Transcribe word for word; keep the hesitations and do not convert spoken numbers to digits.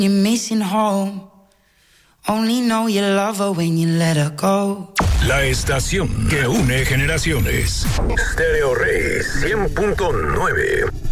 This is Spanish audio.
You're missing home. Only know you love her when you let her go. La estación que une generaciones. Stereo Rey cien punto nueve.